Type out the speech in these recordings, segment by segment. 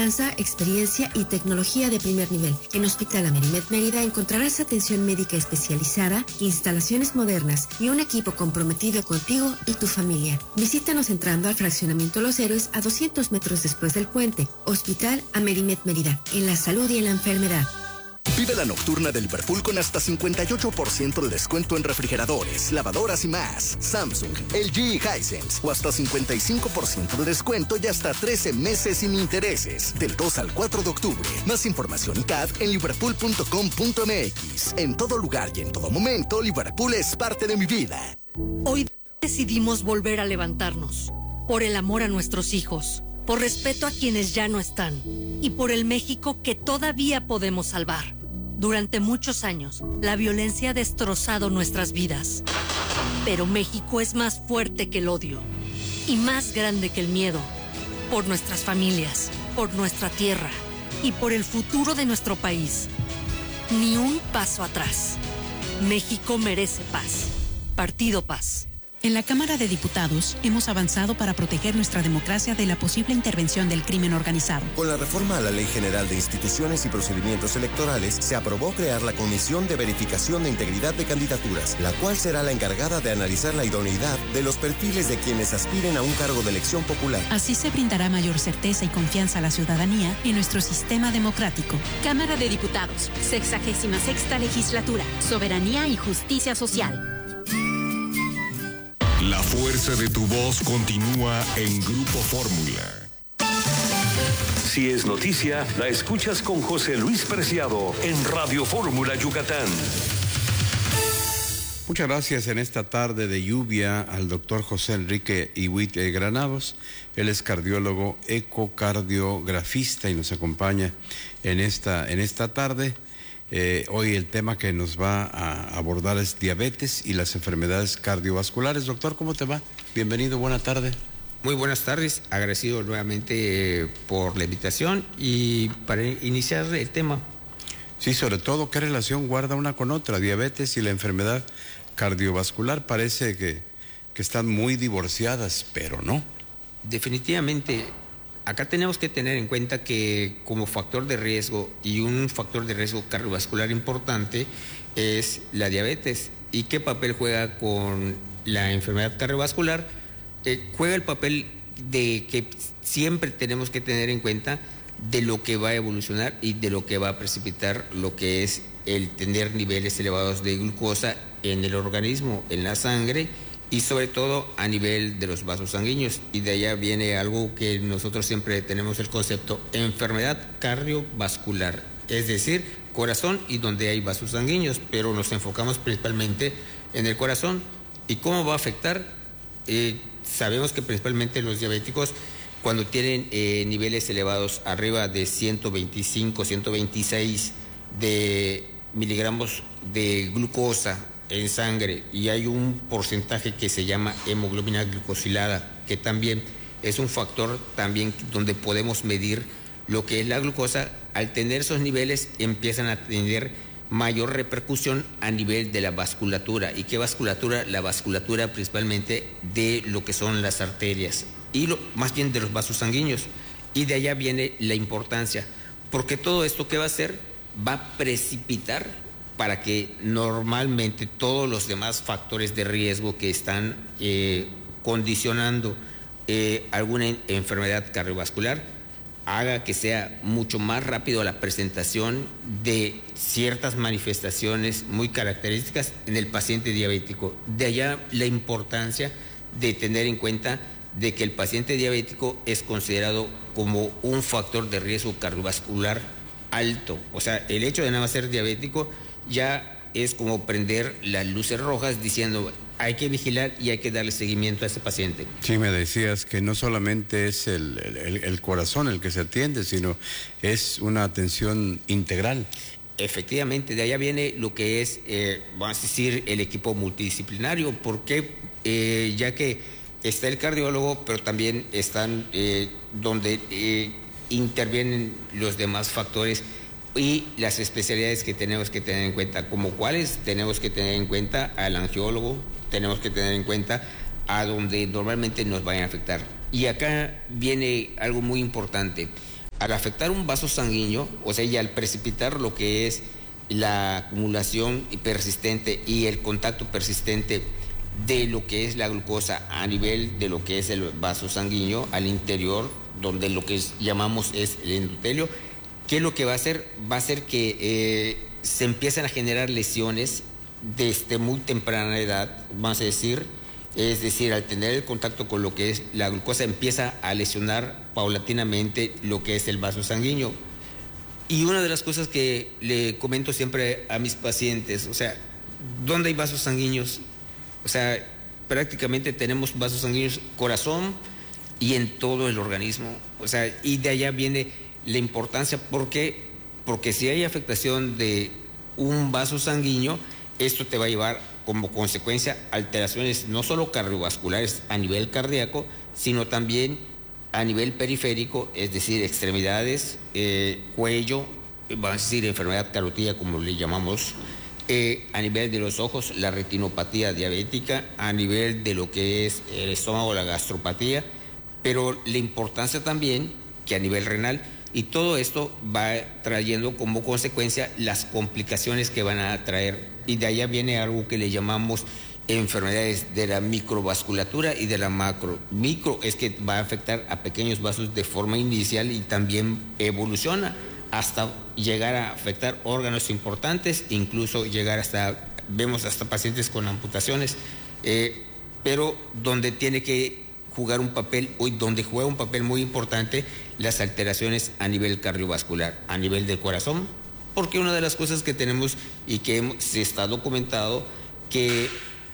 Experiencia y tecnología de primer nivel. En Hospital Amerimed Mérida encontrarás atención médica especializada, instalaciones modernas y un equipo comprometido contigo y tu familia. Visítanos entrando al Fraccionamiento Los Héroes a 200 metros después del puente. Hospital Amerimed Mérida, en la salud y en la enfermedad. Vive la nocturna de Liverpool con hasta 58% de descuento en refrigeradores, lavadoras y más. Samsung, LG y Hisense. O hasta 55% de descuento y hasta 13 meses sin intereses. Del 2 al 4 de octubre. Más información y CAD en liverpool.com.mx. En todo lugar y en todo momento, Liverpool es parte de mi vida. Hoy decidimos volver a levantarnos. Por el amor a nuestros hijos. Por respeto a quienes ya no están. Y por el México que todavía podemos salvar. Durante muchos años, la violencia ha destrozado nuestras vidas. Pero México es más fuerte que el odio y más grande que el miedo. Por nuestras familias, por nuestra tierra y por el futuro de nuestro país. Ni un paso atrás. México merece paz. Partido Paz. En la Cámara de Diputados hemos avanzado para proteger nuestra democracia de la posible intervención del crimen organizado. Con la reforma a la Ley General de Instituciones y Procedimientos Electorales, se aprobó crear la Comisión de Verificación de Integridad de Candidaturas, la cual será la encargada de analizar la idoneidad de los perfiles de quienes aspiren a un cargo de elección popular. Así se brindará mayor certeza y confianza a la ciudadanía en nuestro sistema democrático. Cámara de Diputados, 66ª Legislatura, Soberanía y Justicia Social. La fuerza de tu voz continúa en Grupo Fórmula. Si es noticia, la escuchas con José Luis Preciado en Radio Fórmula Yucatán. Muchas gracias en esta tarde de lluvia al doctor José Enrique Iwit Granados. Él es cardiólogo ecocardiografista y nos acompaña en esta tarde. Hoy el tema que nos va a abordar es diabetes y las enfermedades cardiovasculares. Doctor, ¿cómo te va? Bienvenido, buena tarde. Muy buenas tardes, agradecido nuevamente por la invitación y para iniciar el tema. Sí, sobre todo, ¿qué relación guarda una con otra? Diabetes y la enfermedad cardiovascular parece que están muy divorciadas, pero no. Definitivamente. Acá tenemos que tener en cuenta que como factor de riesgo y un factor de riesgo cardiovascular importante es la diabetes. ¿Y qué papel juega con la enfermedad cardiovascular? Juega el papel de que siempre tenemos que tener en cuenta de lo que va a evolucionar y de lo que va a precipitar lo que es el tener niveles elevados de glucosa en el organismo, en la sangre, y sobre todo a nivel de los vasos sanguíneos. Y de allá viene algo que nosotros siempre tenemos el concepto enfermedad cardiovascular, es decir, corazón y donde hay vasos sanguíneos, pero nos enfocamos principalmente en el corazón. ¿Y cómo va a afectar? Sabemos que principalmente los diabéticos, cuando tienen niveles elevados arriba de 125, 126 de miligramos de glucosa en sangre y hay un porcentaje que se llama hemoglobina glucosilada, que también es un factor también donde podemos medir lo que es la glucosa. Al tener esos niveles empiezan a tener mayor repercusión a nivel de la vasculatura. ¿Y qué vasculatura? La vasculatura principalmente de lo que son las arterias y más bien de los vasos sanguíneos. Y de allá viene la importancia, porque todo esto que va a hacer va a precipitar para que normalmente todos los demás factores de riesgo que están condicionando alguna enfermedad cardiovascular haga que sea mucho más rápido la presentación de ciertas manifestaciones muy características en el paciente diabético. De allá la importancia de tener en cuenta de que el paciente diabético es considerado como un factor de riesgo cardiovascular alto. O sea, el hecho de nada más ser diabético ya es como prender las luces rojas diciendo hay que vigilar y hay que darle seguimiento a ese paciente. Sí, me decías que no solamente es el corazón el que se atiende, sino es una atención integral. Efectivamente, de allá viene lo que es, vamos a decir, el equipo multidisciplinario, porque ya que está el cardiólogo, pero también están donde intervienen los demás factores y las especialidades que tenemos que tener en cuenta, como cuáles tenemos que tener en cuenta al angiólogo, tenemos que tener en cuenta a donde normalmente nos vayan a afectar. Y acá viene algo muy importante. al afectar un vaso sanguíneo, o sea, y al precipitar lo que es la acumulación persistente y el contacto persistente de lo que es la glucosa a nivel de lo que es el vaso sanguíneo al interior, donde lo que llamamos es el endotelio, ¿qué es lo que va a hacer? Va a hacer que se empiecen a generar lesiones desde muy temprana edad, vamos a decir, es decir, al tener el contacto con lo que es la glucosa empieza a lesionar paulatinamente lo que es el vaso sanguíneo. Y una de las cosas que le comento siempre a mis pacientes, o sea, ¿dónde hay vasos sanguíneos? O sea, prácticamente tenemos vasos sanguíneos, corazón y en todo el organismo. O sea, y de allá viene la importancia. ¿Por qué? Porque si hay afectación de un vaso sanguíneo, esto te va a llevar como consecuencia alteraciones no solo cardiovasculares a nivel cardíaco, sino también a nivel periférico, es decir, extremidades, cuello, vamos a decir enfermedad carotídea como le llamamos, a nivel de los ojos, la retinopatía diabética, a nivel de lo que es el estómago, la gastropatía, pero la importancia también que a nivel renal, y todo esto va trayendo como consecuencia las complicaciones que van a traer, y de allá viene algo que le llamamos enfermedades de la microvasculatura y de la macro. Micro es que va a afectar a pequeños vasos de forma inicial y también evoluciona hasta llegar a afectar órganos importantes, incluso llegar hasta, vemos hasta pacientes con amputaciones, pero donde tiene que jugar un papel, hoy donde juega un papel muy importante, las alteraciones a nivel cardiovascular, a nivel del corazón, porque una de las cosas que tenemos y que se está documentado que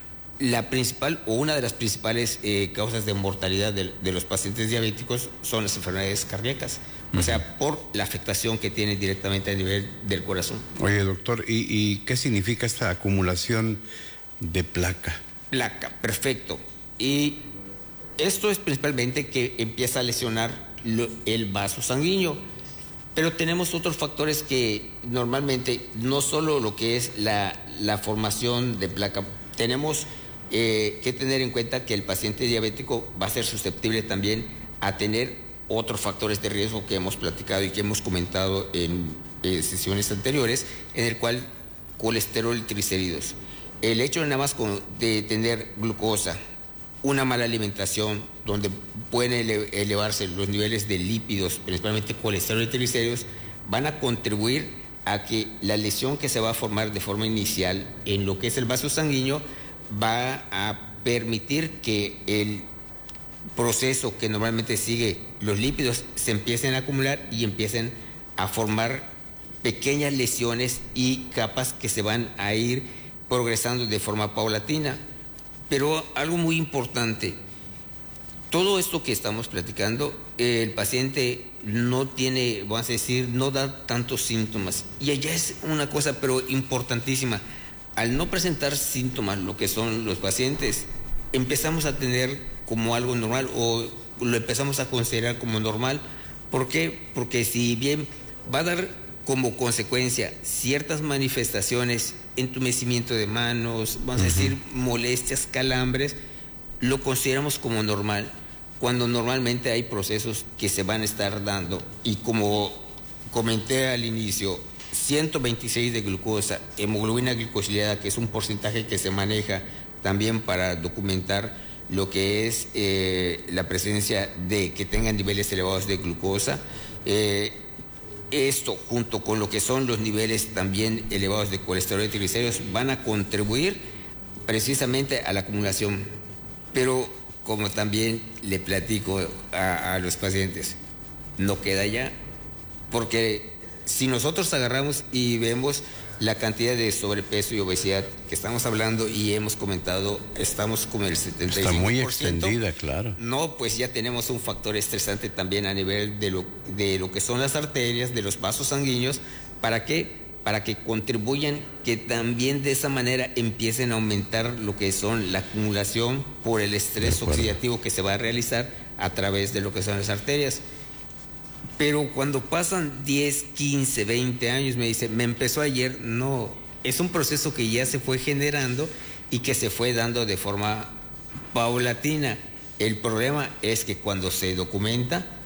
la principal o una de las principales causas de mortalidad de los pacientes diabéticos son las enfermedades cardíacas, o sea, por la afectación que tiene directamente a nivel del corazón. Oye, doctor, ¿y qué significa esta acumulación de placa? Placa, perfecto. Y esto es principalmente que empieza a lesionar el vaso sanguíneo, pero tenemos otros factores que normalmente, no solo lo que es la formación de placa, tenemos que tener en cuenta que el paciente diabético va a ser susceptible también a tener otros factores de riesgo que hemos platicado y que hemos comentado en sesiones anteriores, en el cual colesterol y triglicéridos. El hecho nada más de tener glucosa, una mala alimentación, donde pueden elevarse los niveles de lípidos, principalmente colesterol y triglicéridos, van a contribuir a que la lesión que se va a formar de forma inicial en lo que es el vaso sanguíneo va a permitir que el proceso que normalmente sigue los lípidos se empiecen a acumular y empiecen a formar pequeñas lesiones y capas que se van a ir progresando de forma paulatina. Pero algo muy importante, todo esto que estamos platicando, el paciente no tiene, vamos a decir, no da tantos síntomas. Y allá es una cosa, pero importantísima. Al no presentar síntomas, lo que son los pacientes, empezamos a tener como algo normal o lo empezamos a considerar como normal. ¿Por qué? Porque si bien va a dar como consecuencia ciertas manifestaciones, entumecimiento de manos, vamos a decir molestias, calambres, lo consideramos como normal, cuando normalmente hay procesos que se van a estar dando. Y como comenté al inicio, 126 de glucosa, hemoglobina glicosilada, que es un porcentaje que se maneja también para documentar lo que es la presencia de que tengan niveles elevados de glucosa. Esto, junto con lo que son los niveles también elevados de colesterol y triglicéridos, van a contribuir precisamente a la acumulación. Pero, como también le platico a los pacientes, no queda ya, porque si nosotros agarramos y vemos la cantidad de sobrepeso y obesidad que estamos hablando y hemos comentado, estamos como el 75%. Está muy extendida, claro. No, pues ya tenemos un factor estresante también a nivel de lo que son las arterias, de los vasos sanguíneos. ¿Para qué? Para que contribuyan que también de esa manera empiecen a aumentar lo que son la acumulación por el estrés oxidativo que se va a realizar a través de lo que son las arterias. Pero cuando pasan 10, 15, 20 años, me dice, me empezó ayer, no, es un proceso que ya se fue generando y que se fue dando de forma paulatina. El problema es que cuando se documenta,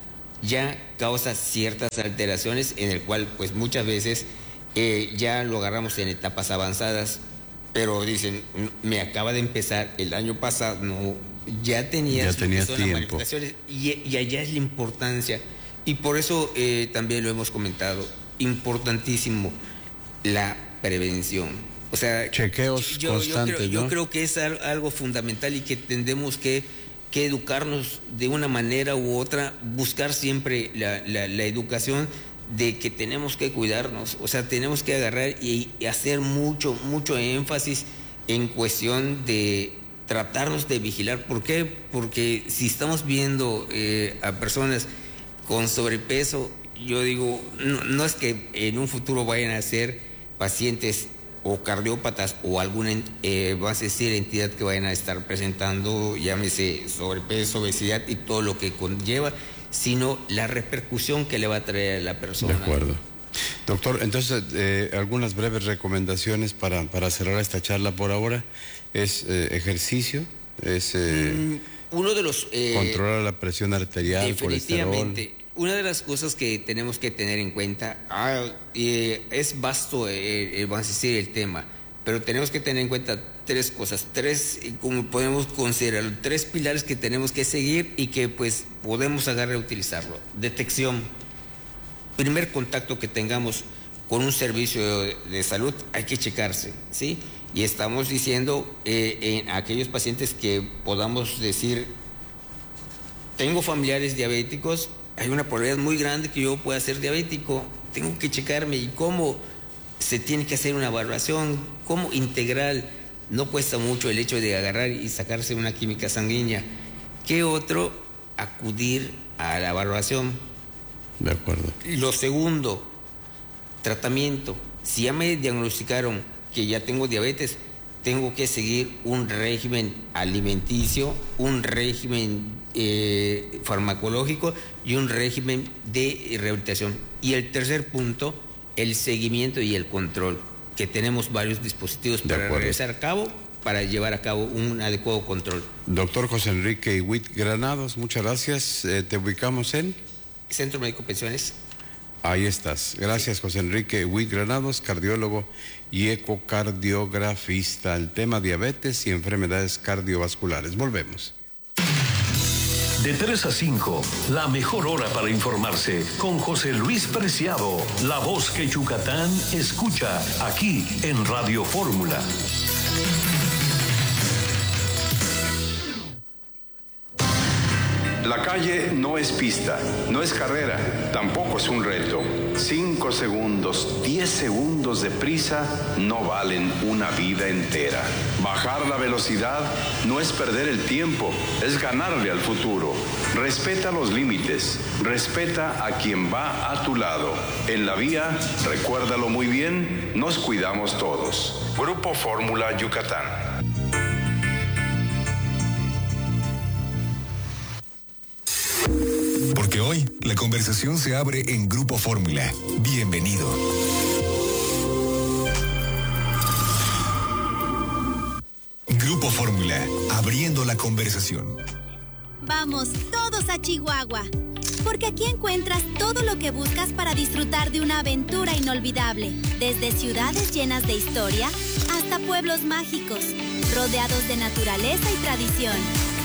ya causa ciertas alteraciones en el cual pues muchas veces ya lo agarramos en etapas avanzadas, pero dicen, me acaba de empezar el año pasado, no, ya tenía tiempo. Manifestaciones y allá es la importancia, y por eso también lo hemos comentado, importantísimo la prevención. O sea, chequeos constantes, yo creo que es algo fundamental y que tendremos que educarnos de una manera u otra, buscar siempre la educación de que tenemos que cuidarnos, o sea, tenemos que agarrar y hacer mucho énfasis en cuestión de tratarnos de vigilar. ¿Por qué? Porque si estamos viendo a personas con sobrepeso, yo digo, no es que en un futuro vayan a ser pacientes o cardiópatas o alguna, vamos a decir, entidad que vayan a estar presentando, llámese sobrepeso, obesidad y todo lo que conlleva, sino la repercusión que le va a traer a la persona. De acuerdo. Doctor, entonces, algunas breves recomendaciones para cerrar esta charla por ahora. Es ejercicio, es uno de los controlar la presión arterial, definitivamente. colesterol. Una de las cosas que tenemos que tener en cuenta, es vasto, vamos a decir, el tema, pero tenemos que tener en cuenta tres cosas, como podemos considerar, tres pilares que tenemos que seguir y que pues podemos agarrar y utilizarlo. Detección. Primer contacto que tengamos con un servicio de salud, hay que checarse, ¿sí? Y estamos diciendo en aquellos pacientes que podamos decir, tengo familiares diabéticos, hay una probabilidad muy grande que yo pueda ser diabético, tengo que checarme. ¿Y cómo se tiene que hacer una evaluación? ¿Cómo integral? No cuesta mucho el hecho de agarrar y sacarse una química sanguínea. ¿Qué otro? Acudir a la evaluación. De acuerdo. Lo segundo, tratamiento. Si ya me diagnosticaron que ya tengo diabetes, tengo que seguir un régimen alimenticio, un régimen farmacológico y un régimen de rehabilitación. Y el tercer punto, el seguimiento y el control, que tenemos varios dispositivos para realizar a cabo, para llevar a cabo un adecuado control. Doctor José Enrique Huit Granados, muchas gracias. Te ubicamos en Centro Médico Pensiones. Ahí estás. Gracias, José Enrique Huit Granados, cardiólogo y ecocardiografista. El tema diabetes y enfermedades cardiovasculares. Volvemos. De 3 a 5, la mejor hora para informarse con José Luis Preciado, la voz que Yucatán escucha aquí en Radio Fórmula. La calle no es pista, no es carrera, tampoco es un reto. 5 segundos, 10 segundos de prisa no valen una vida entera. Bajar la velocidad no es perder el tiempo, es ganarle al futuro. Respeta los límites, respeta a quien va a tu lado. En la vía, recuérdalo muy bien, nos cuidamos todos. Grupo Fórmula Yucatán. Porque hoy la conversación se abre en Grupo Fórmula. Bienvenido. Grupo Fórmula, abriendo la conversación. Vamos todos a Chihuahua, porque aquí encuentras todo lo que buscas para disfrutar de una aventura inolvidable, desde ciudades llenas de historia hasta pueblos mágicos, rodeados de naturaleza y tradición.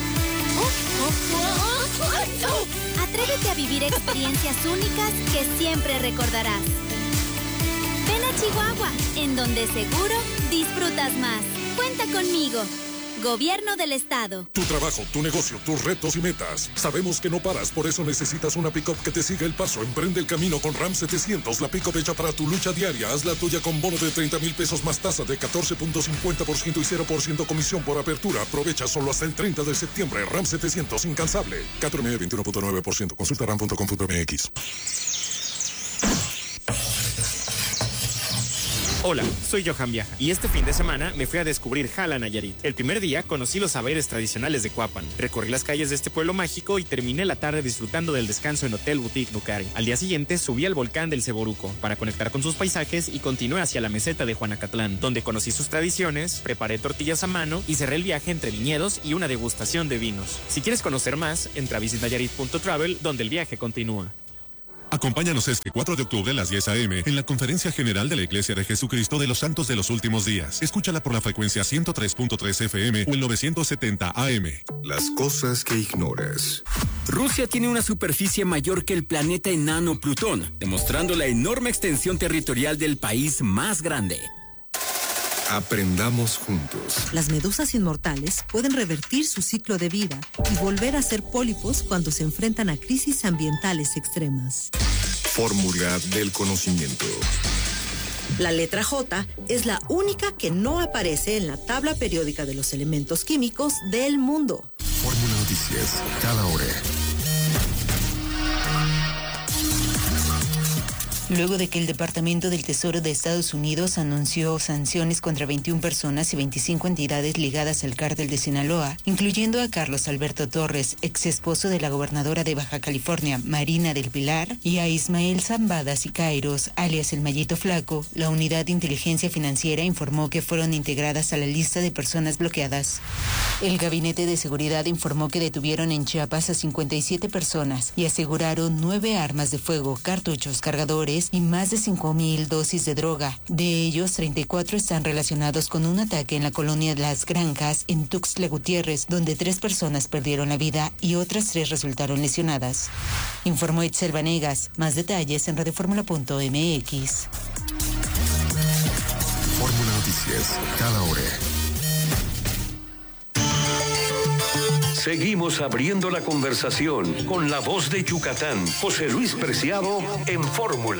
Atrévete a vivir experiencias únicas que siempre recordarás. Ven a Chihuahua, en donde seguro disfrutas más. Cuenta conmigo. Gobierno del Estado. Tu trabajo, tu negocio, tus retos y metas. Sabemos que no paras, por eso necesitas una pick-up que te siga el paso. Emprende el camino con Ram 700, la pick-up hecha para tu lucha diaria. Haz la tuya con bono de 30,000 pesos más tasa de 14.50% y 0% comisión por apertura. Aprovecha solo hasta el 30 de septiembre. Ram 700, incansable. 4M 21.9%. Consulta ram.com.mx. Hola, soy Johan Viaja y este fin de semana me fui a descubrir Jala, Nayarit. El primer día conocí los saberes tradicionales de Cuapan, recorrí las calles de este pueblo mágico y terminé la tarde disfrutando del descanso en Hotel Boutique Nucari. Al día siguiente subí al volcán del Ceboruco para conectar con sus paisajes y continué hacia la meseta de Juanacatlán, donde conocí sus tradiciones, preparé tortillas a mano y cerré el viaje entre viñedos y una degustación de vinos. Si quieres conocer más, entra a visitnayarit.travel, donde el viaje continúa. Acompáñanos este 4 de octubre a las 10 a.m. en la Conferencia General de la Iglesia de Jesucristo de los Santos de los Últimos Días. Escúchala por la frecuencia 103.3 FM o el 970 AM. Las cosas que ignoras. Rusia tiene una superficie mayor que el planeta enano Plutón, demostrando la enorme extensión territorial del país más grande. Aprendamos juntos. Las medusas inmortales pueden revertir su ciclo de vida y volver a ser pólipos cuando se enfrentan a crisis ambientales extremas. Fórmula del conocimiento. La letra J es la única que no aparece en la tabla periódica de los elementos químicos del mundo. Fórmula Noticias, cada hora. Luego de que el Departamento del Tesoro de Estados Unidos anunció sanciones contra 21 personas y 25 entidades ligadas al cártel de Sinaloa, incluyendo a Carlos Alberto Torres, ex esposo de la gobernadora de Baja California, Marina del Pilar, y a Ismael Zambada Siqueiros, alias el Mallito Flaco, la Unidad de Inteligencia Financiera informó que fueron integradas a la lista de personas bloqueadas. El Gabinete de Seguridad informó que detuvieron en Chiapas a 57 personas y aseguraron 9 armas de fuego, cartuchos, cargadores y más de 5,000 dosis de droga. De ellos, 34 están relacionados con un ataque en la colonia de Las Granjas, en Tuxtla Gutiérrez, donde 3 personas perdieron la vida y otras 3 resultaron lesionadas. Informó Itzel Vanegas. Más detalles en radioformula.mx. Fórmula Noticias, cada hora. Seguimos abriendo la conversación con la voz de Yucatán, José Luis Preciado, en Fórmula.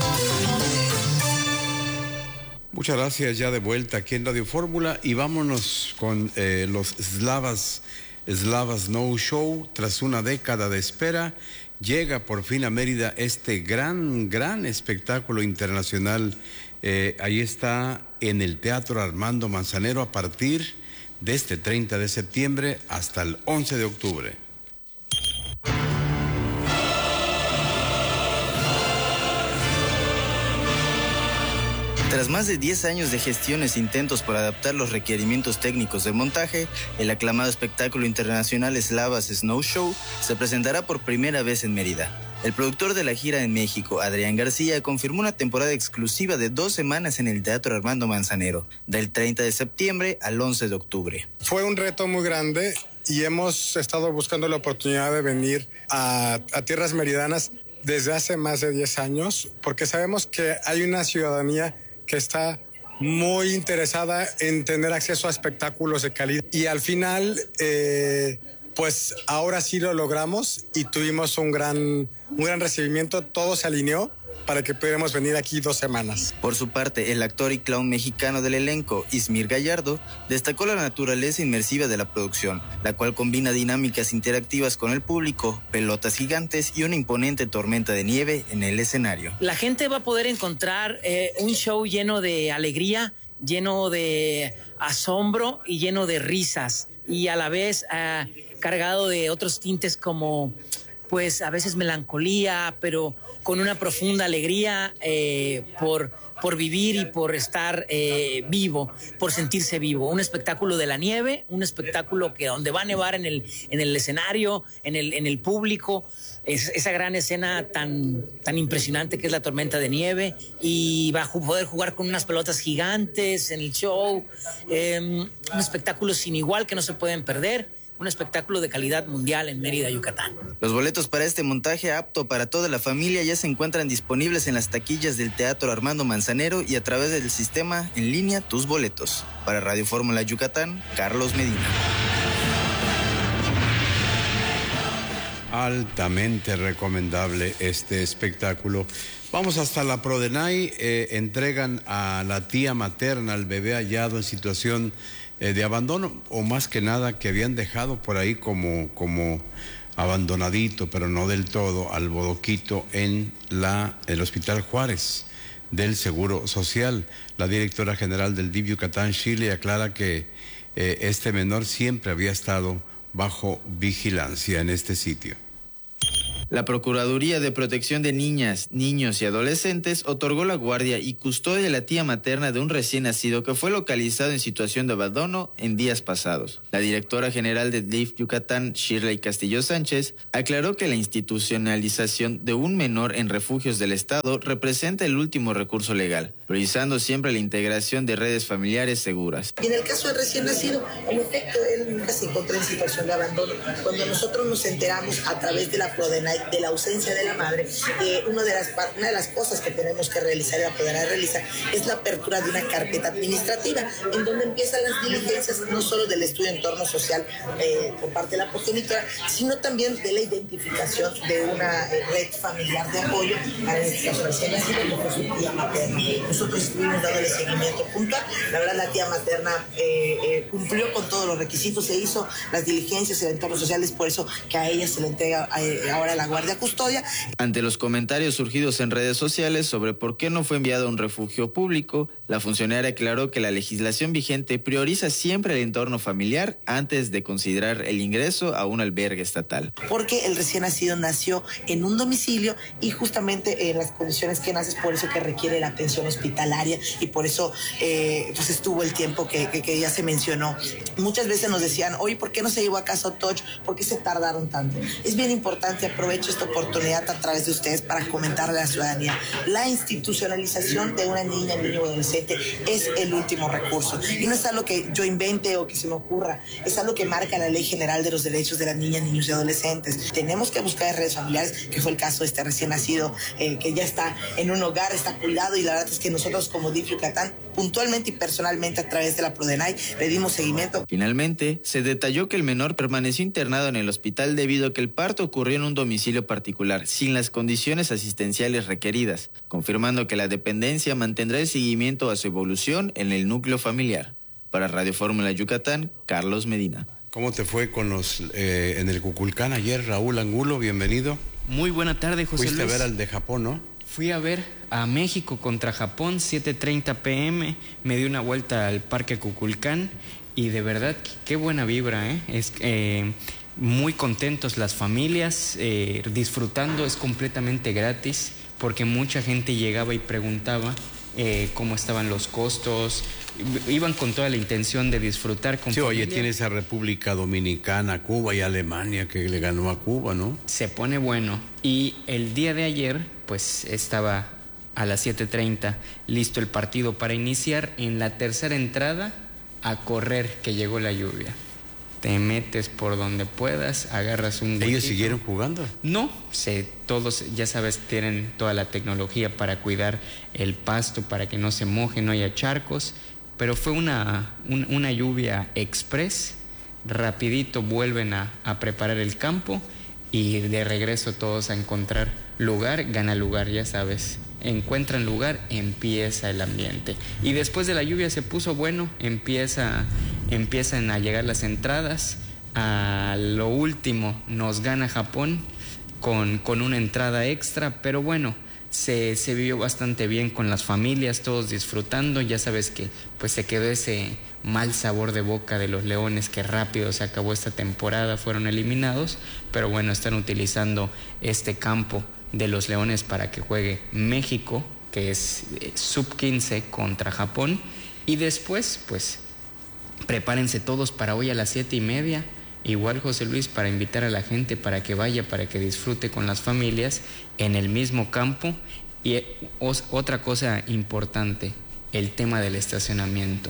Muchas gracias, ya de vuelta aquí en Radio Fórmula y vámonos con los Slavas Snow Show. Tras una década de espera, llega por fin a Mérida este gran espectáculo internacional. Ahí está en el Teatro Armando Manzanero a partir de este 30 de septiembre hasta el 11 de octubre. Tras más de 10 años de gestiones e intentos por adaptar los requerimientos técnicos de montaje, el aclamado espectáculo internacional Slavas Snow Show se presentará por primera vez en Mérida. El productor de la gira en México, Adrián García, confirmó una temporada exclusiva de 2 semanas en el Teatro Armando Manzanero, del 30 de septiembre al 11 de octubre. Fue un reto muy grande y hemos estado buscando la oportunidad de venir a tierras meridanas desde hace más de 10 años, porque sabemos que hay una ciudadanía que está muy interesada en tener acceso a espectáculos de calidad. Y al final, pues ahora sí lo logramos y tuvimos un gran recibimiento. Todo se alineó para que pudiéramos venir aquí 2 semanas. Por su parte, el actor y clown mexicano del elenco, Ismir Gallardo, destacó la naturaleza inmersiva de la producción, la cual combina dinámicas interactivas con el público, pelotas gigantes y una imponente tormenta de nieve en el escenario. La gente va a poder encontrar un show lleno de alegría, lleno de asombro y lleno de risas, y a la vez cargado de otros tintes como, pues, a veces melancolía, pero con una profunda alegría por vivir y por estar vivo, por sentirse vivo. Un espectáculo de la nieve, un espectáculo que donde va a nevar en el escenario, en el público, esa gran escena tan impresionante que es la tormenta de nieve, y va a poder jugar con unas pelotas gigantes en el show. Un espectáculo sin igual que no se pueden perder. Un espectáculo de calidad mundial en Mérida, Yucatán. Los boletos para este montaje apto para toda la familia ya se encuentran disponibles en las taquillas del Teatro Armando Manzanero y a través del sistema en línea Tus Boletos. Para Radio Fórmula Yucatán, Carlos Medina. Altamente recomendable este espectáculo. Vamos hasta la Prodenay. Entregan a la tía materna al bebé hallado en situación de abandono, o más que nada que habían dejado por ahí como abandonadito, pero no del todo, al bodoquito en el Hospital Juárez del Seguro Social. La directora general del DIF Yucatán, Shirley, aclara que este menor siempre había estado bajo vigilancia en este sitio. La Procuraduría de Protección de Niñas, Niños y Adolescentes otorgó la guardia y custodia de la tía materna de un recién nacido que fue localizado en situación de abandono en días pasados. La directora general de DIF Yucatán, Shirley Castillo Sánchez, aclaró que la institucionalización de un menor en refugios del Estado representa el último recurso legal, priorizando siempre la integración de redes familiares seguras. Y en el caso del recién nacido, en efecto, él nunca se encontró en situación de abandono. Cuando nosotros nos enteramos a través de la Prodenay de la ausencia de la madre, una de las cosas que tenemos que realizar y la Prodenay realiza es la apertura de una carpeta administrativa en donde empiezan las diligencias no solo del estudio de entorno social por parte de la progenitora, sino también de la identificación de una red familiar de apoyo a este caso recién nacido que fue su tía materna. Nosotros estuvimos dándole seguimiento puntual. La verdad, la tía materna cumplió con todos los requisitos, se hizo las diligencias, el entorno social, es por eso que a ella se le entrega ahora la guardia custodia. Ante los comentarios surgidos en redes sociales sobre por qué no fue enviado a un refugio público, la funcionaria aclaró que la legislación vigente prioriza siempre el entorno familiar antes de considerar el ingreso a un albergue estatal. Porque el recién nacido nació en un domicilio y justamente en las condiciones que nace es por eso que requiere la atención hospitalaria y por eso pues estuvo el tiempo que ya se mencionó. Muchas veces nos decían, oye, ¿por qué no se llevó a casa Otoch? ¿Por qué se tardaron tanto? Es bien importante, aprovecho esta oportunidad a través de ustedes para comentarle a la ciudadanía. La institucionalización de una niña, niño o adolescente es el último recurso. Y no es algo que yo invente o que se me ocurra, es algo que marca la Ley General de los Derechos de las Niñas, Niños y Adolescentes. Tenemos que buscar en redes familiares, que fue el caso de este recién nacido, que ya está en un hogar, está cuidado, y la verdad es que nosotros como DIF Yucatán, puntualmente y personalmente a través de la Prodenay, le dimos seguimiento. Finalmente, se detalló que el menor permaneció internado en el hospital debido a que el parto ocurrió en un domicilio particular, sin las condiciones asistenciales requeridas, confirmando que la dependencia mantendrá el seguimiento a su evolución en el núcleo familiar. Para Radio Fórmula Yucatán, Carlos Medina. ¿Cómo te fue con los en el Cuculcán ayer, Raúl Angulo? Bienvenido. Muy buena tarde, José Luis. Fuiste a ver al de Japón, ¿no? Fui a ver a México contra Japón, 7:30 p.m. Me di una vuelta al Parque Cuculcán y de verdad, qué buena vibra, ¿eh? Es muy contentos las familias, disfrutando, es completamente gratis, porque mucha gente llegaba y preguntaba cómo estaban los costos, iban con toda la intención de disfrutar con familia. Oye, tienes a República Dominicana, Cuba y Alemania que le ganó a Cuba, ¿no? Se pone bueno. Y el día de ayer, pues estaba a las 7:30 listo el partido para iniciar. En la tercera entrada, a correr, que llegó la lluvia. Te metes por donde puedas, agarras un huequito. ¿Ellos siguieron jugando? No, todos, ya sabes, tienen toda la tecnología para cuidar el pasto, para que no se moje, no haya charcos, pero fue una lluvia express, rapidito vuelven a preparar el campo y de regreso todos a encontrar lugar, gana lugar, ya sabes. Encuentran lugar, empieza el ambiente. Y después de la lluvia se puso bueno, empiezan a llegar las entradas. A lo último nos gana Japón con una entrada extra, pero bueno, se vivió bastante bien con las familias, todos disfrutando. Ya sabes que pues se quedó ese mal sabor de boca de los Leones, que rápido se acabó esta temporada, fueron eliminados, pero bueno, están utilizando este campo de los Leones para que juegue México, que es sub-15 contra Japón, y después pues prepárense todos para hoy a las 7:30, igual José Luis, para invitar a la gente para que vaya, para que disfrute con las familias en el mismo campo. Y otra cosa importante, el tema del estacionamiento.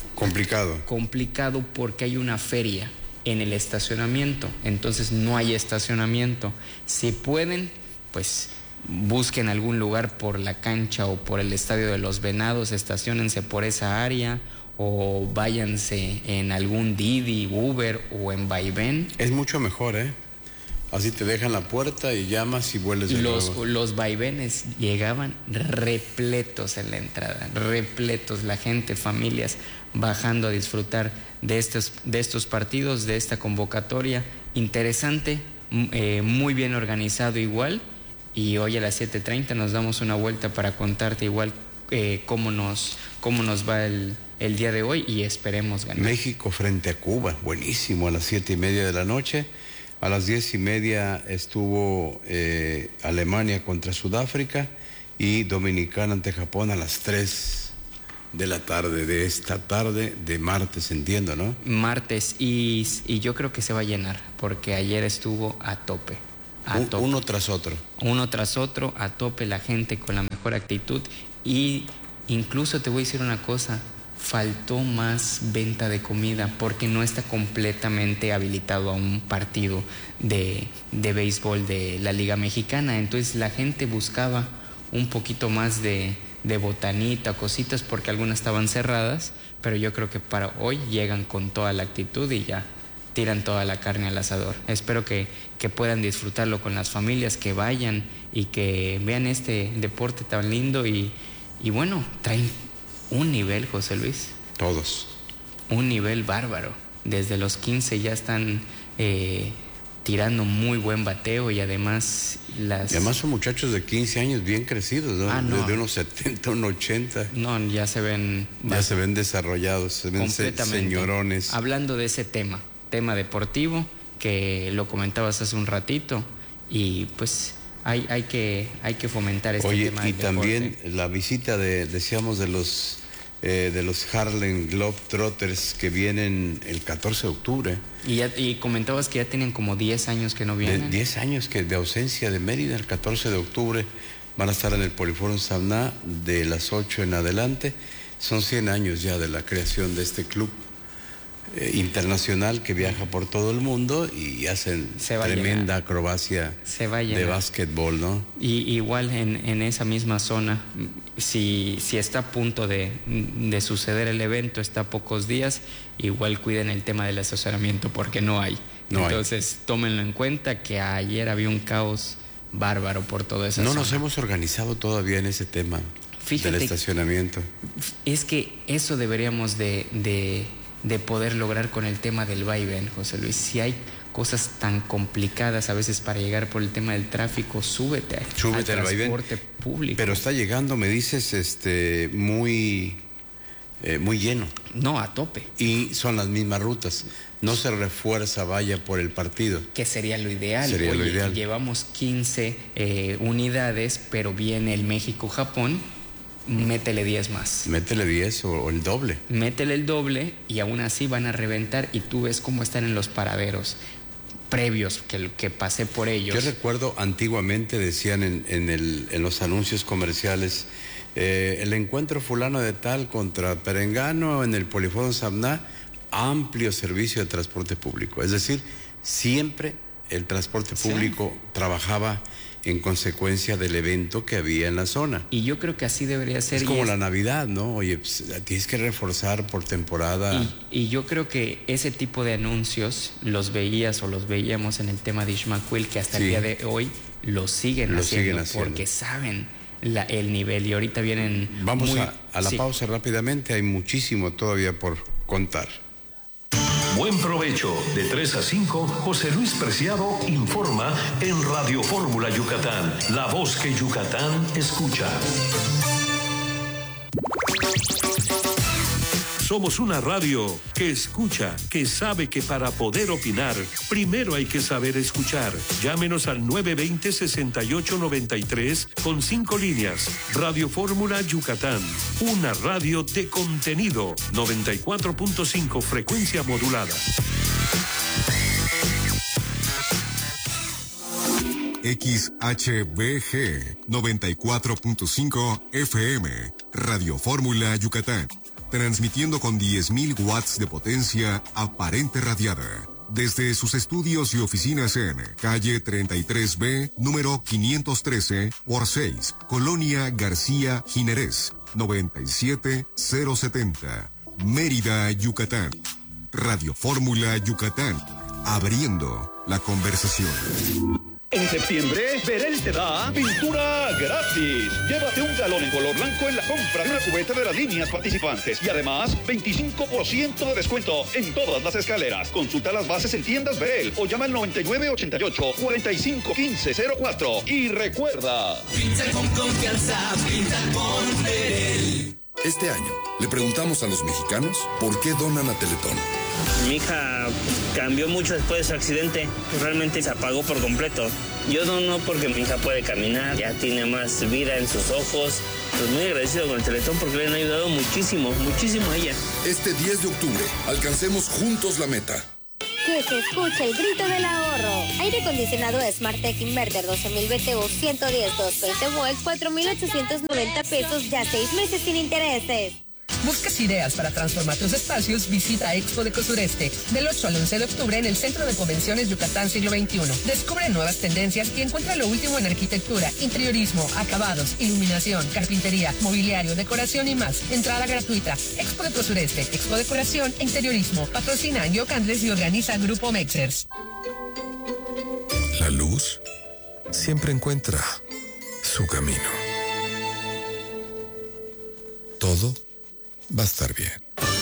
Complicado porque hay una feria en el estacionamiento, entonces no hay estacionamiento. Si pueden, pues busquen algún lugar por la cancha o por el Estadio de los Venados, estaciónense por esa área o váyanse en algún Didi, Uber o en Vaivén. Es mucho mejor, ¿eh? Así te dejan la puerta y llamas y vuelves de nuevo. Los vaivenes llegaban repletos en la entrada, repletos, la gente, familias bajando a disfrutar de estos partidos, de esta convocatoria. Interesante, muy bien organizado igual. Y hoy a las 7:30 nos damos una vuelta para contarte igual cómo nos va el día de hoy y esperemos ganar. México frente a Cuba, buenísimo, a las 7:30 de la noche. A las 10:30 estuvo Alemania contra Sudáfrica y Dominicana ante Japón a las 3 de la tarde, de esta tarde, de martes, entiendo, ¿no? Martes, y yo creo que se va a llenar, porque ayer estuvo a tope. Uno tras otro. Uno tras otro, a tope, la gente con la mejor actitud. Y incluso te voy a decir una cosa, faltó más venta de comida porque no está completamente habilitado a un partido de béisbol de la Liga Mexicana. Entonces la gente buscaba un poquito más de botanita, cositas, porque algunas estaban cerradas, pero yo creo que para hoy llegan con toda la actitud y ya tiran toda la carne al asador. Espero que puedan disfrutarlo con las familias, que vayan y que vean este deporte tan lindo y bueno, traen un nivel, José Luis. Todos. Un nivel bárbaro. Desde los 15 ya están tirando muy buen bateo y además Y además son muchachos de 15 años bien crecidos, ¿no? No. Desde unos 70, unos 80. No, ya se ven... Ya se ven desarrollados, se ven señorones. Hablando de ese tema deportivo, que lo comentabas hace un ratito, y pues hay que fomentar este tema del deporte. También la visita decíamos de los Harlem Globetrotters que vienen el 14 de octubre. Y comentabas que ya tienen como 10 años que no vienen. 10 años de ausencia de Mérida. El 14 de octubre van a estar en el Poliforum Sabna de las 8 en adelante. Son 100 años ya de la creación de este club internacional que viaja por todo el mundo y hacen tremenda acrobacia de básquetbol, ¿no? Y igual en esa misma zona, si está a punto de suceder el evento, está a pocos días, igual cuiden el tema del estacionamiento porque no hay. Entonces tómenlo en cuenta, que ayer había un caos bárbaro por toda esa zona. No nos hemos organizado todavía en ese tema del estacionamiento. Es que eso deberíamos de poder lograr con el tema del vaivén, José Luis. Si hay cosas tan complicadas a veces para llegar por el tema del tráfico, súbete al transporte público. Pero está llegando, me dices, muy lleno. No, a tope. Y son las mismas rutas. No se refuerza vaya por el partido. Que sería lo ideal. Lo ideal. Llevamos 15 unidades, pero viene el México-Japón. Métele 10 más. Métele 10 o el doble. Métele el doble y aún así van a reventar, y tú ves cómo están en los paraderos previos que pasé por ellos. Yo recuerdo antiguamente decían en los anuncios comerciales, el encuentro fulano de tal contra Perengano en el Poliforum Sabna, amplio servicio de transporte público. Es decir, siempre el transporte público trabajaba en consecuencia del evento que había en la zona. Y yo creo que así debería ser. Es como la Navidad, ¿no? Oye, pues, tienes que reforzar por temporada. Y yo creo que ese tipo de anuncios los veíamos en el tema de Ishmaquil, que hasta el día de hoy lo siguen haciendo porque saben el nivel, y ahorita vienen... Vamos a la pausa rápidamente, hay muchísimo todavía por contar. Buen provecho. De 3 a 5, José Luis Preciado informa en Radio Fórmula Yucatán, la voz que Yucatán escucha. Somos una radio que escucha, que sabe que para poder opinar, primero hay que saber escuchar. Llámenos al 920-6893 con 5 líneas. Radio Fórmula Yucatán, una radio de contenido. 94.5 frecuencia modulada. XHBG 94.5 FM, Radio Fórmula Yucatán. Transmitiendo con 10.000 watts de potencia aparente radiada. Desde sus estudios y oficinas en calle 33B, número 513 por 6, Colonia García Jiménez, 97070, Mérida, Yucatán. Radio Fórmula Yucatán, abriendo la conversación. En septiembre, Verel te da pintura gratis. Llévate un galón en color blanco en la compra de una cubeta de las líneas participantes. Y además, 25% de descuento en todas las escaleras. Consulta las bases en tiendas Verel o llama al 9988-451504. Y recuerda... Pinta con confianza, pinta con Verel. Este año, le preguntamos a los mexicanos por qué donan a Teletón. Mi hija cambió mucho después de su accidente, realmente se apagó por completo. Yo dono porque mi hija puede caminar, ya tiene más vida en sus ojos. Pues muy agradecido con el Teletón porque le han ayudado muchísimo, muchísimo a ella. Este 10 de octubre, alcancemos juntos la meta. Que se escuche el grito del ahorro. Aire acondicionado Smartech Inverter 12.000 BTU 110 220 volts 4.890 pesos ya 6 meses sin intereses. ¿Buscas ideas para transformar tus espacios? Visita Expo Deco Sureste del 8 al 11 de octubre en el Centro de Convenciones Yucatán Siglo XXI. Descubre nuevas tendencias y encuentra lo último en arquitectura, interiorismo, acabados, iluminación, carpintería, mobiliario, decoración y más. Entrada gratuita. Expo Deco Sureste, Expo Decoración e Interiorismo. Patrocina Yoc Andrés y organiza Grupo Mexers. La luz siempre encuentra su camino. Todo va a estar bien.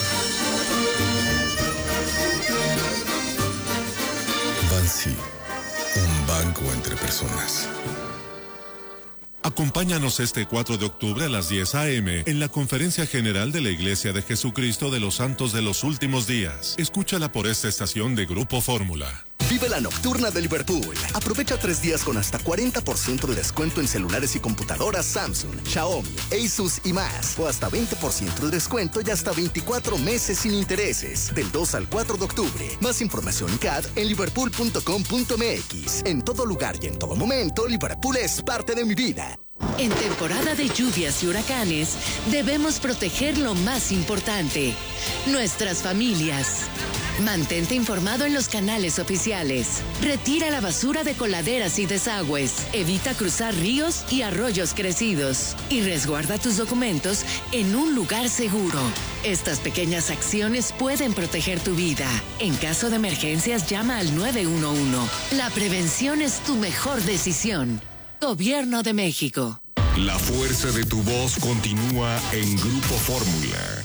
Bansi, un banco entre personas. Acompáñanos este 4 de octubre a las 10 a.m. en la Conferencia General de la Iglesia de Jesucristo de los Santos de los Últimos Días. Escúchala por esta estación de Grupo Fórmula. Vive la nocturna de Liverpool. Aprovecha 3 días con hasta 40% de descuento en celulares y computadoras Samsung, Xiaomi, Asus y más. O hasta 20% de descuento y hasta 24 meses sin intereses. Del 2 al 4 de octubre. Más información y CAD en liverpool.com.mx. En todo lugar y en todo momento, Liverpool es parte de mi vida. En temporada de lluvias y huracanes, debemos proteger lo más importante, nuestras familias. Mantente informado en los canales oficiales. Retira la basura de coladeras y desagües. Evita cruzar ríos y arroyos crecidos. Y resguarda tus documentos en un lugar seguro. Estas pequeñas acciones pueden proteger tu vida. En caso de emergencias, llama al 911. La prevención es tu mejor decisión. Gobierno de México. La fuerza de tu voz continúa en Grupo Fórmula.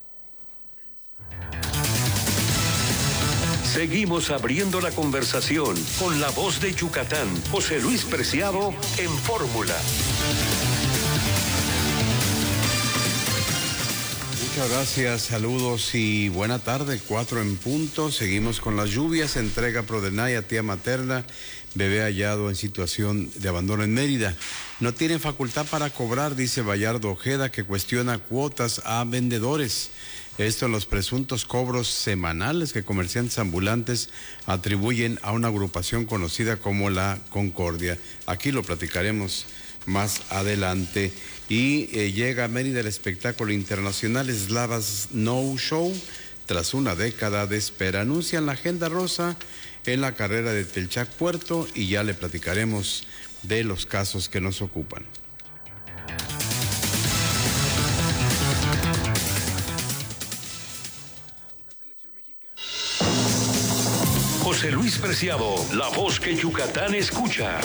Seguimos abriendo la conversación con la voz de Yucatán, José Luis Preciado, en Fórmula. Muchas gracias, saludos y buena tarde, 4 en punto. Seguimos con las lluvias, entrega Prodenaya, tía materna, bebé hallado en situación de abandono en Mérida. No tienen facultad para cobrar, dice Bayardo Ojeda, que cuestiona cuotas a vendedores. Esto en los presuntos cobros semanales que comerciantes ambulantes atribuyen a una agrupación conocida como la Concordia. Aquí lo platicaremos más adelante. Y llega a Mérida el espectáculo internacional Slava Snow Show tras una década de espera. Anuncian la agenda rosa en la carrera de Telchac Puerto y ya le platicaremos de los casos que nos ocupan. José Luis Preciado, la voz que Yucatán escucha.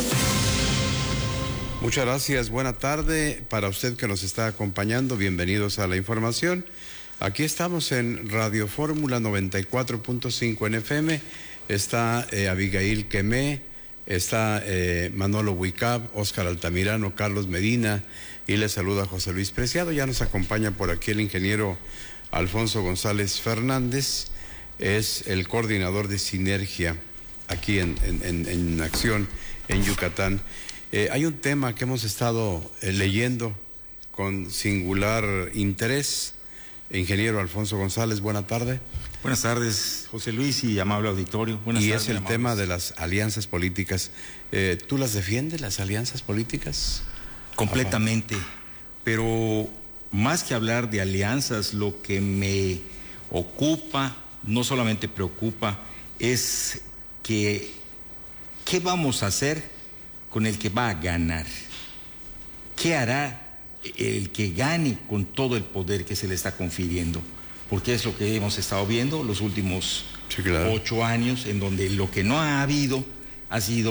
Muchas gracias, buena tarde para usted que nos está acompañando, bienvenidos a la información. Aquí estamos en Radio Fórmula 94.5 en FM, está Abigail Quemé, está Manolo Huicab, Óscar Altamirano, Carlos Medina y les saluda José Luis Preciado. Ya nos acompaña por aquí el ingeniero Alfonso González Fernández, es el coordinador de Sinergia aquí en acción en Yucatán. Hay un tema que hemos estado leyendo con singular interés. Ingeniero Alfonso González, buena tarde. Buenas tardes, José Luis y amable auditorio. Buenas tardes. Y es el tema de las alianzas políticas. ¿Tú las defiendes, las alianzas políticas? Completamente. Pero más que hablar de alianzas, lo que me ocupa, no solamente preocupa, es que ¿qué vamos a hacer con el que va a ganar? ¿Qué hará el que gane con todo el poder que se le está confiriendo? Porque es lo que hemos estado viendo los últimos 8 años, en donde lo que no ha habido ha sido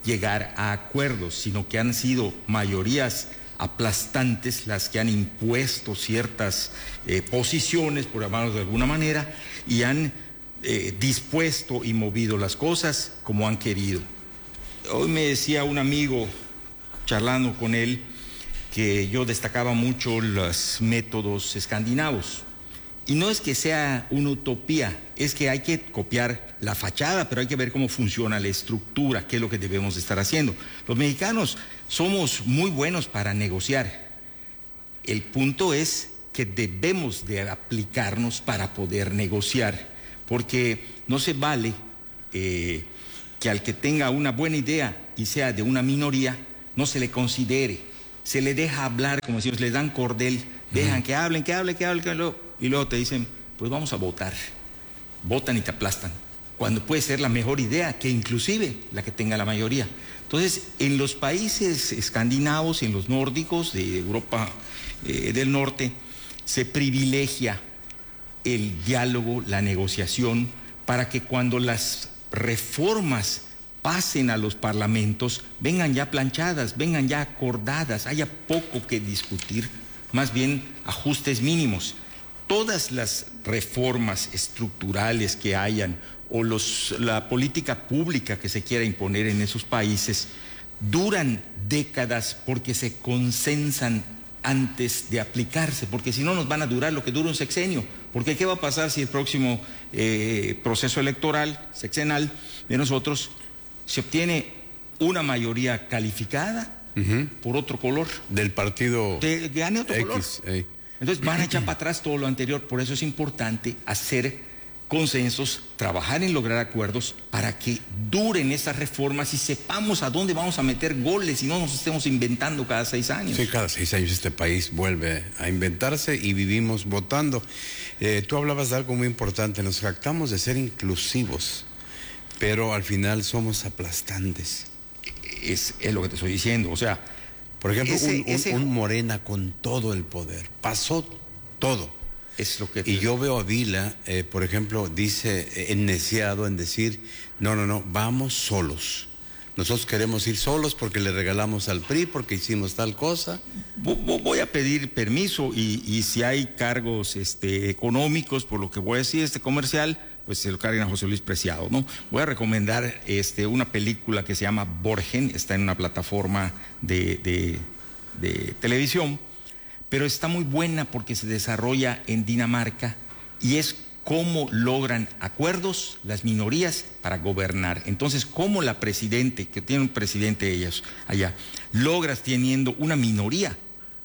llegar a acuerdos, sino que han sido mayorías aplastantes las que han impuesto ciertas posiciones, por llamarlo de alguna manera, y han dispuesto y movido las cosas como han querido. Hoy me decía un amigo, charlando con él, que yo destacaba mucho los métodos escandinavos. Y no es que sea una utopía, es que hay que copiar la fachada, pero hay que ver cómo funciona la estructura, qué es lo que debemos de estar haciendo. Los mexicanos somos muy buenos para negociar. El punto es que debemos de aplicarnos para poder negociar, porque no se vale que al que tenga una buena idea y sea de una minoría, no se le considere, se le deja hablar, como decimos, le dan cordel, dejan que hablen, y luego te dicen, pues vamos a votar. Votan y te aplastan, cuando puede ser la mejor idea que inclusive la que tenga la mayoría. Entonces, en los países escandinavos, en los nórdicos de Europa del Norte, se privilegia el diálogo, la negociación, para que cuando las reformas pasen a los parlamentos, vengan ya planchadas, vengan ya acordadas, haya poco que discutir, más bien ajustes mínimos. Todas las reformas estructurales que hayan o la política pública que se quiera imponer en esos países duran décadas porque se consensan antes de aplicarse, porque si no nos van a durar lo que dura un sexenio. Porque ¿qué va a pasar si el próximo proceso electoral, sexenal, de nosotros, se obtiene una mayoría calificada por otro color? Del partido gane otro X, color. Entonces van a echar para atrás todo lo anterior. Por eso es importante hacer consensos, trabajar en lograr acuerdos para que duren esas reformas y sepamos a dónde vamos a meter goles y no nos estemos inventando cada 6 años. Sí, cada 6 años este país vuelve a inventarse y vivimos votando. Tú hablabas de algo muy importante, nos jactamos de ser inclusivos, pero al final somos aplastantes. Es lo que te estoy diciendo, o sea... Por ejemplo, un Morena con todo el poder, pasó todo. Es lo que y yo veo a Vila, por ejemplo, dice, enneciado en decir, no, vamos solos. Nosotros queremos ir solos porque le regalamos al PRI, porque hicimos tal cosa. Voy a pedir permiso y si hay cargos económicos, por lo que voy a decir, comercial, pues se lo carguen a José Luis Preciado, ¿no? Voy a recomendar una película que se llama Borgen, está en una plataforma de televisión, pero está muy buena porque se desarrolla en Dinamarca y es cómo logran acuerdos las minorías para gobernar. Entonces, cómo la presidente, que tiene un presidente ellos allá, logras teniendo una minoría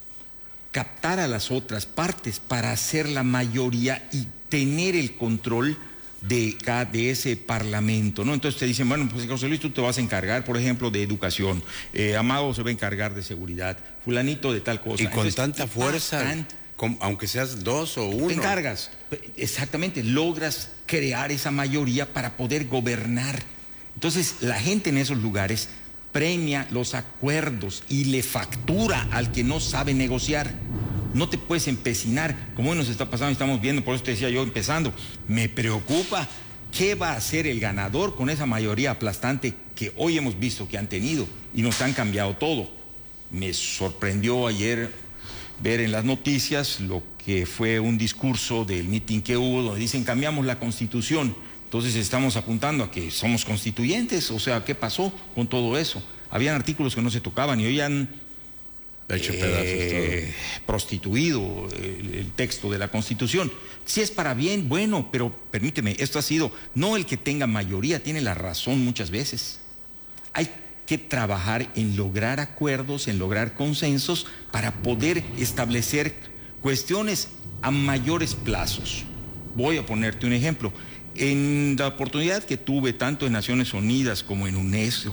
captar a las otras partes para hacer la mayoría y tener el control de ese parlamento, ¿no? Entonces te dicen, bueno, pues José Luis, tú te vas a encargar, por ejemplo, de educación, Amado se va a encargar de seguridad, fulanito de tal cosa. Y con tanta fuerza, aunque seas 2 o 1. Te encargas, exactamente, logras crear esa mayoría para poder gobernar. Entonces la gente en esos lugares premia los acuerdos y le factura al que no sabe negociar. No te puedes empecinar, como hoy nos está pasando y estamos viendo, por eso te decía yo empezando, me preocupa qué va a hacer el ganador con esa mayoría aplastante que hoy hemos visto que han tenido y nos han cambiado todo. Me sorprendió ayer ver en las noticias lo que fue un discurso del mitin que hubo donde dicen cambiamos la Constitución, entonces estamos apuntando a que somos constituyentes, o sea, ¿qué pasó con todo eso? Habían artículos que no se tocaban y hoy han hecho pedazos prostituido el texto de la Constitución. Si es para bien, bueno, pero permíteme, esto ha sido, no el que tenga mayoría tiene la razón muchas veces. Hay que trabajar en lograr acuerdos, en lograr consensos para poder establecer cuestiones a mayores plazos. Voy a ponerte un ejemplo. En la oportunidad que tuve tanto en Naciones Unidas como en UNESCO,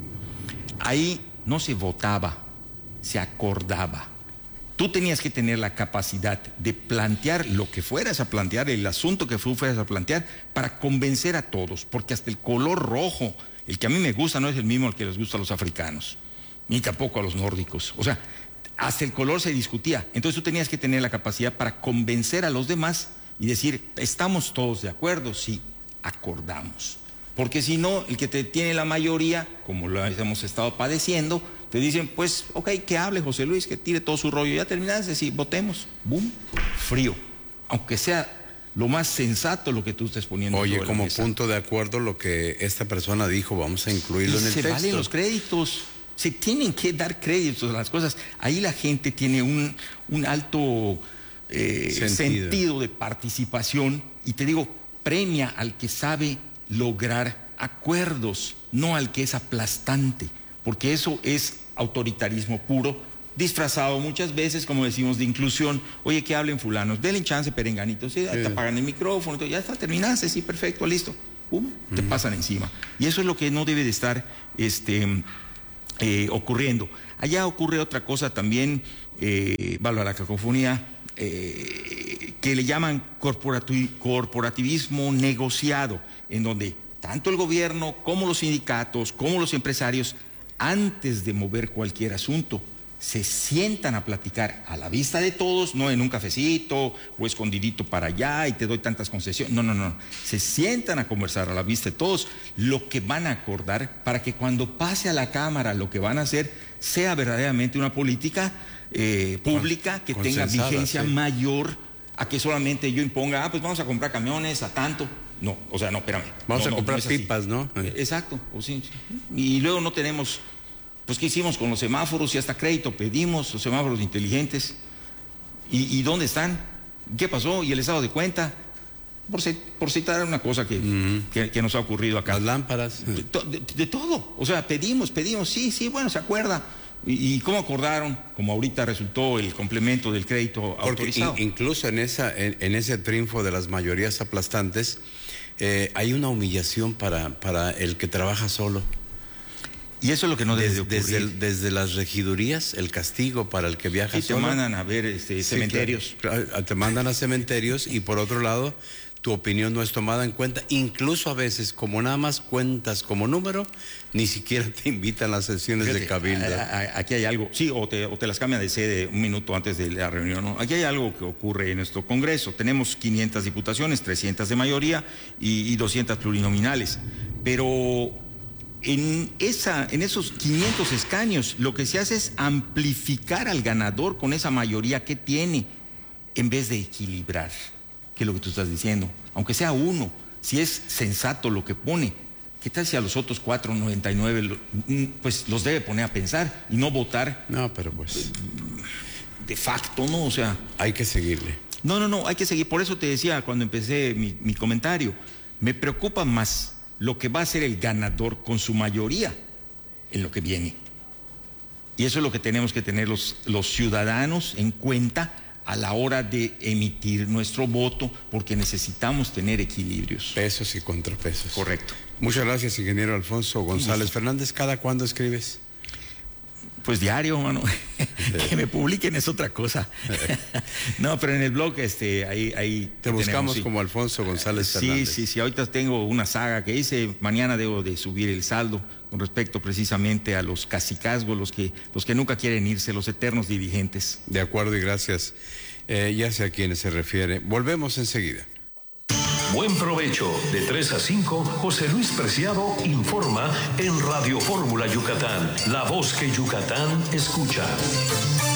ahí no se votaba, se acordaba. Tú tenías que tener la capacidad de plantear lo que fueras a plantear, el asunto que fueras a plantear, para convencer a todos, porque hasta el color rojo, el que a mí me gusta, no es el mismo al que les gusta a los africanos, ni tampoco a los nórdicos. O sea, hasta el color se discutía. Entonces tú tenías que tener la capacidad para convencer a los demás y decir, estamos todos de acuerdo, sí, acordamos. Porque si no, el que te tiene la mayoría, como lo hemos estado padeciendo, te dicen, pues, ok, que hable José Luis, que tire todo su rollo. Ya terminaste, sí, votemos. Boom, frío. Aunque sea lo más sensato lo que tú estés poniendo. Oye, como punto de acuerdo lo que esta persona dijo, vamos a incluirlo en el texto. Se valen los créditos. Se tienen que dar créditos a las cosas. Ahí la gente tiene un alto sentido de participación. Y te digo, premia al que sabe lograr acuerdos, no al que es aplastante, porque eso es autoritarismo puro, disfrazado muchas veces, como decimos, de inclusión. Oye, que hablen fulanos, denle chance, perenganitos, ¿sí? Te apagan el micrófono, ya está, terminaste, sí, perfecto, listo. Te pasan encima. Y eso es lo que no debe de estar ocurriendo. Allá ocurre otra cosa también, valga la cacofonía, que le llaman corporativismo negociado, en donde tanto el gobierno como los sindicatos, como los empresarios, antes de mover cualquier asunto, se sientan a platicar a la vista de todos, no en un cafecito o escondidito para allá y te doy tantas concesiones. No. Se sientan a conversar a la vista de todos lo que van a acordar para que cuando pase a la Cámara lo que van a hacer sea verdaderamente una política pública que tenga vigencia mayor a que solamente yo imponga, pues vamos a comprar camiones a tanto. No, o sea, no, espérame. Vamos a comprar pipas, ¿no? Exacto. Sí. Y luego no tenemos, pues, ¿qué hicimos con los semáforos? Y hasta crédito pedimos, los semáforos inteligentes. ¿Y dónde están? ¿Qué pasó? ¿Y el estado de cuenta? Por citar una cosa que nos ha ocurrido acá. Las lámparas. De todo. O sea, pedimos, sí, bueno, se acuerda. ¿Y cómo acordaron? Como ahorita resultó el complemento del crédito autorizado. Porque incluso en ese triunfo de las mayorías aplastantes, hay una humillación para el que trabaja solo. Y eso es lo que no debe de ocurrir. Desde las regidurías, el castigo para el que viaja solo. Y te mandan a ver cementerios. Claro, te mandan a cementerios y por otro lado, tu opinión no es tomada en cuenta. Incluso a veces, como nada más cuentas como número, ni siquiera te invitan a las sesiones de cabildo. Aquí hay algo, sí, o te las cambian de sede un minuto antes de la reunión, ¿no? Aquí hay algo que ocurre en nuestro Congreso. Tenemos 500 diputaciones, 300 de mayoría y 200 plurinominales. Pero en esos 500 escaños lo que se hace es amplificar al ganador con esa mayoría que tiene, en vez de equilibrar, que es lo que tú estás diciendo. Aunque sea uno, si es sensato lo que pone, ¿qué tal si a los otros 499 pues los debe poner a pensar y no votar? No, pero pues de facto, ¿no? O sea, hay que seguirle. No, hay que seguir. Por eso te decía cuando empecé mi comentario, me preocupa más lo que va a hacer el ganador con su mayoría en lo que viene. Y eso es lo que tenemos que tener los ciudadanos en cuenta a la hora de emitir nuestro voto, porque necesitamos tener equilibrios. Pesos y contrapesos. Correcto. Muchas gracias, ingeniero Alfonso González Fernández. ¿Cada cuándo escribes? Pues diario, mano. Que me publiquen es otra cosa. No, pero en el blog ahí te buscamos como Alfonso González Fernández. Sí. Ahorita tengo una saga que hice. Mañana debo de subir el saldo con respecto precisamente a los cacicazgos, los que nunca quieren irse, los eternos dirigentes. De acuerdo y gracias. Ya sé a quiénes se refiere. Volvemos enseguida. Buen provecho. De 3 a 5, José Luis Preciado informa en Radio Fórmula Yucatán, la voz que Yucatán escucha.